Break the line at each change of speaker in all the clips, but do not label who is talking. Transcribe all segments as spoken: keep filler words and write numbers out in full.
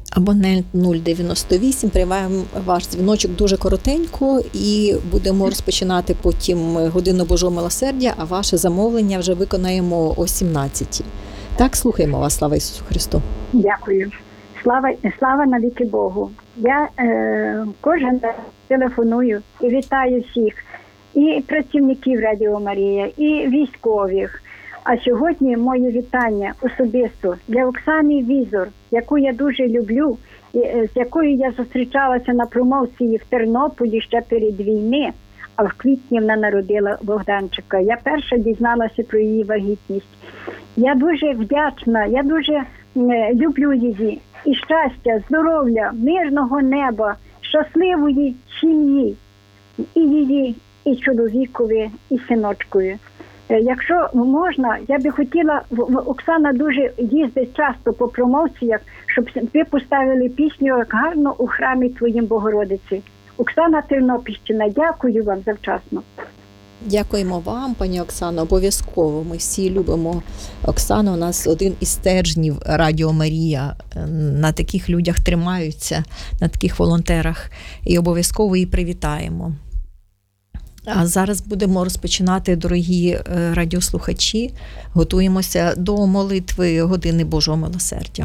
Абонент нуль дев'яносто вісім, приймаємо ваш дзвіночок дуже коротенько і будемо розпочинати потім годину Божого милосердя, а ваше замовлення вже виконаємо о сімнадцятій. Так, слухаємо вас, слава Ісусу Христу.
Дякую. Слава, слава навіки Богу. Я е, кожен день телефоную і вітаю всіх, і працівників Радіо Марія, і військових. А сьогодні моє вітання особисто для Оксани Візор, яку я дуже люблю, з якою я зустрічалася на промоції в Тернополі ще перед війни, а в квітні вона народила Богданчика. Я перша дізналася про її вагітність. Я дуже вдячна, я дуже люблю її. І щастя, здоров'я, мирного неба, щасливої сім'ї, і її, і чоловікові, і синочкові. Якщо можна, я би хотіла, Оксана дуже їздить часто по промоціях, щоб ви поставили пісню «Як гарно у храмі Твоїм Богородиці». Оксана, Тернопільщина, дякую вам завчасно.
Дякуємо вам, пані Оксано, обов'язково. Ми всі любимо Оксану. У нас один із стержнів Радіо Марія. На таких людях тримаються, на таких волонтерах. І обов'язково її привітаємо. А зараз будемо розпочинати, дорогі радіослухачі. Готуємося до молитви години Божого милосердя.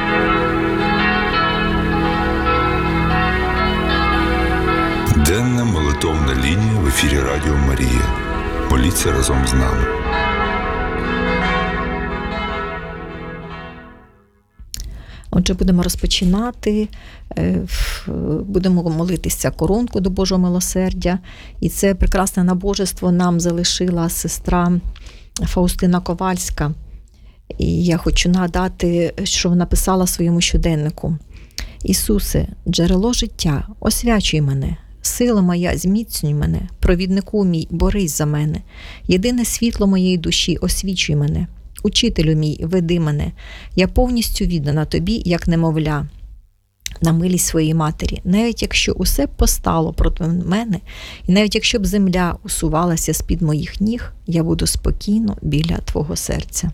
Денна молитовна лінія в ефірі Радіо Марія. Моліться разом з нами.
Отже, будемо розпочинати, будемо молитися коронку до Божого милосердя. І це прекрасне набожество нам залишила сестра Фаустина Ковальська. І я хочу нагадати, що вона писала в своєму щоденнику. «Ісусе, джерело життя, освячуй мене. Сила моя, зміцнюй мене. Провіднику мій, борись за мене. Єдине світло моєї душі, освічуй мене. Учителю мій, веди мене. Я повністю віддана тобі, як немовля, на милість своєї матері. Навіть якщо усе постало проти мене, і навіть якщо б земля усувалася з-під моїх ніг, я буду спокійно біля твого серця».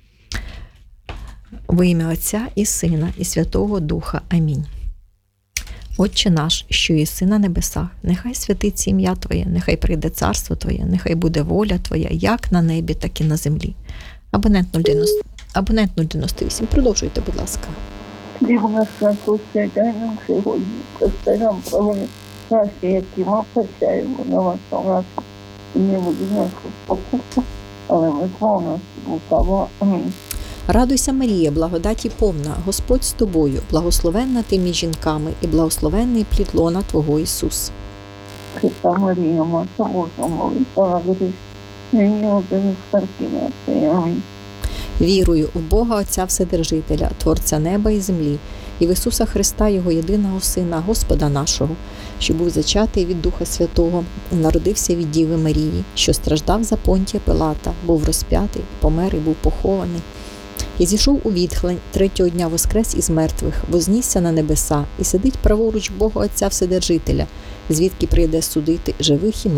Во ім'я Отця і Сина, і Святого Духа. Амінь. Отче наш, що єси на небесах, нехай святиться ім'я Твоє, нехай прийде царство Твоє, нехай буде воля Твоя, як на небі, так і на землі. Абонент нуль дев'яносто, абонент нуль дев'яносто вісім, продовжуйте, будь ласка.
Дивна святося, дай нам сьогодні, прости правої наші, які ми прощаємо на вас, у нас і не буде нашу покупку, але ми змов нас лукаво. Амінь.
Радуйся, Марія, благодаті повна, Господь з тобою, благословенна ти між жінками, і благословенний плід лона Твого Ісус.
Христа Марія, Мати Божа, молитва на гріх, нині один із старків нашої. Амінь.
Вірую у Бога Отця Вседержителя, Творця неба і землі, і в Ісуса Христа, Його єдиного Сина, Господа нашого, що був зачатий від Духа Святого, народився від Діви Марії, що страждав за Понтія Пилата, був розп'ятий, помер і був похований. І зійшов у відхлень, третього дня воскрес із мертвих, вознісся на небеса і сидить праворуч Бога Отця Вседержителя, звідки прийде судити живих і мертвих.